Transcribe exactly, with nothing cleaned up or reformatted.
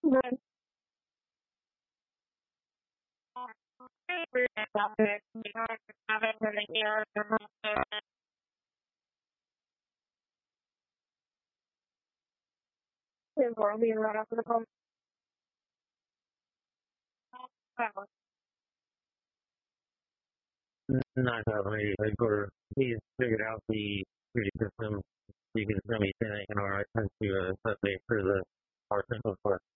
being right after the call. Not having a headquarters. He's figured out the security system. You can send me anything, or I sent you a update for the our central source.